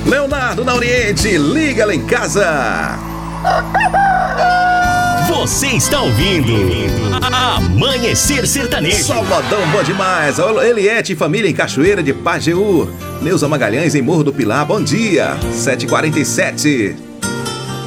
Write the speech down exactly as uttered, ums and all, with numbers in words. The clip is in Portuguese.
Leonardo na Oriente, liga lá em casa. Você está ouvindo Amanhecer Sertanejo. Salvadão, bom demais. Eliette e família em Cachoeira de Pajeú. Neuza Magalhães em Morro do Pilar, bom dia. sete e quarenta e sete.